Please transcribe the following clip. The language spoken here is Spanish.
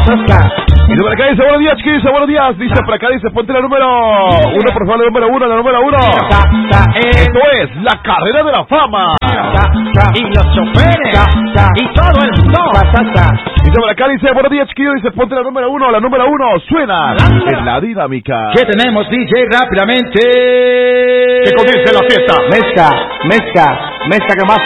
Dice por acá, dice buenos días, Chiqui, dice buenos días. Dice por acá, dice ponte la número 1, por favor, la número 1, la número 1. Esto es la carrera de la fama. Y los choferes y todo el mundo. Dice por acá, dice buenos días, Chiqui, dice ponte la número 1, la número 1. Suena en la dinámica. ¿Qué tenemos, DJ? Rápidamente. Que comience la fiesta. Mezcla que más